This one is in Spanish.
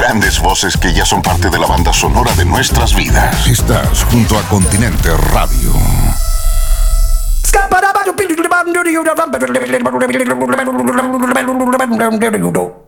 Grandes voces que ya son parte de la banda sonora de nuestras vidas. Estás junto a Continente Radio. Scapa